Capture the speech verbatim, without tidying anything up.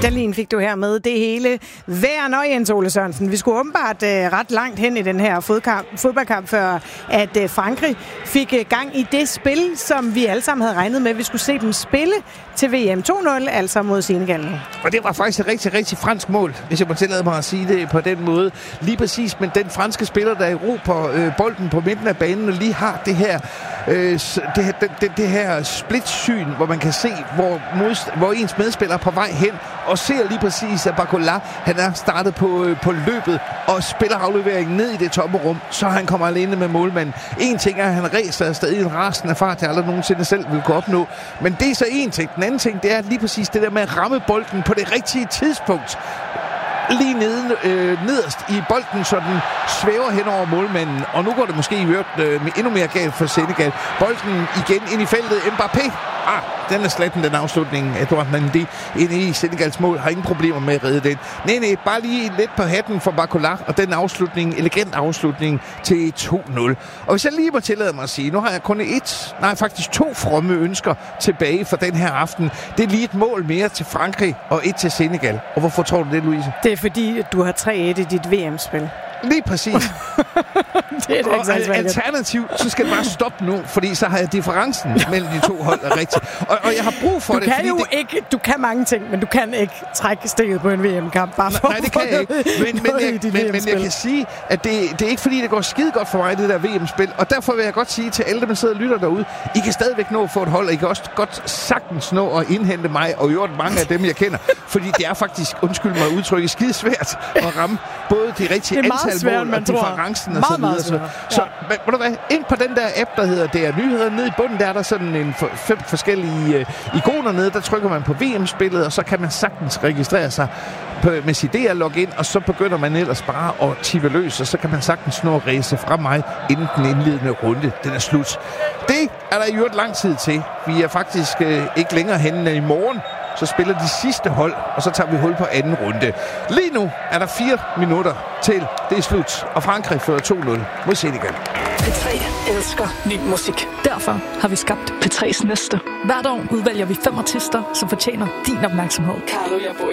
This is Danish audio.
Dalin fik du her med det hele. Hver nøje, Jens Ole Sørensen. Vi skulle åbenbart uh, ret langt hen i den her fodkamp, fodboldkamp, før at uh, Frankrig fik uh, gang i det spil, som vi alle sammen havde regnet med, vi skulle se dem spille til V M to nul, altså mod Senegal. Og det var faktisk et rigtig, rigtig fransk mål, hvis jeg må tillade mig at sige det på den måde. Lige præcis, men den franske spiller, der erobrer øh, bolden på midten af banen, og lige har det her, øh, det, her det, det, det her splitsyn, hvor man kan se, hvor, modst- hvor ens medspiller er på vej hen, og ser lige præcis, at Barcola, han er startet på, øh, på løbet, og spiller afleveringen ned i det tomme rum, så han kommer alene med målmanden. En ting er, at han ræser stadig en rasen af fart, jeg aldrig nogensinde selv vil kunne opnå, men det er så en ting. Den anden ting, det er lige præcis det der med at ramme bolden på det rigtige tidspunkt. Lige nede, øh, nederst i bolden, så den svæver hen over målmanden. Og nu går det måske i øvrigt øh, endnu mere galt for Senegal. Bolden igen ind i feltet. Mbappé. Ah, den er slatten, den afslutning. Edouard Mendy inde i Senegals mål. Har ingen problemer med at redde den. Nej, nej, bare lige lidt på hatten for Barcola. Og den afslutning, elegant afslutning til to nul. Og hvis jeg lige må tillade mig at sige, nu har jeg kun et, nej faktisk to fromme ønsker tilbage for den her aften. Det er lige et mål mere til Frankrig og et til Senegal. Og hvorfor tror du det, Louise? Det er fordi, du har tre et i dit V M-spil. Lige præcis. det er det og alternativt, så skal det bare stoppe nu, fordi så har jeg differencen mellem de to hold rigtigt. Og, og jeg har brug for du det. Kan jo det... ikke, du kan mange ting, men du kan ikke trække stikket på en V M-kamp. Bare for nej, det kan jeg ikke. Men, men, jeg, men, men jeg kan sige, at det, det er ikke fordi, det går skide godt for mig, det der V M-spil. Og derfor vil jeg godt sige til alle, der sidder og lytter derude, I kan stadigvæk nå at få et hold, og I kan også godt sagtens nå at indhente mig, og gjort mange af dem, jeg kender. Fordi det er faktisk, undskyld mig udtrykket, skide svært at ramme både de rigtige antal mål og differencen og så videre. Så, så ja. Men, ved du hvad, ind på den der app, der hedder D R Nyheder, nede i bunden, der er der sådan en for, fem forskellige uh, ikoner nede, der trykker man på V M-spillet, og så kan man sagtens registrere sig på, med sit D R-login, og så begynder man ellers bare at tippe løs, og så kan man sagtens nå at ræse fra mig, inden den indledende runde, den er slut. Det er der i øvrigt lang tid til. Vi er faktisk uh, ikke længere henne i morgen, så spiller de sidste hold, og så tager vi hul på anden runde. Lige nu er der fire minutter til det er slut, og Frankrig fører to nul mod Senegal. P tre elsker ny musik. Derfor har vi skabt P tre's næste. Hvert år udvælger vi fem artister, som fortjener din opmærksomhed. Carlo Jaboy.